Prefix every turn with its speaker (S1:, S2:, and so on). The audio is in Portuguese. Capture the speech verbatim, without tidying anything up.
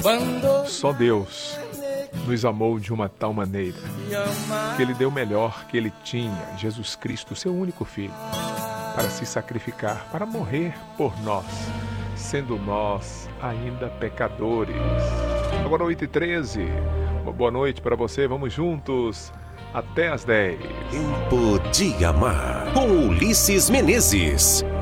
S1: Só Deus nos amou de uma tal maneira que Ele deu o melhor que Ele tinha, Jesus Cristo, seu único Filho, para se sacrificar, para morrer por nós, sendo nós ainda pecadores. Agora oito e treze, uma boa noite para você, vamos juntos até às dez.
S2: Tempo de Amar, com Ulisses Menezes.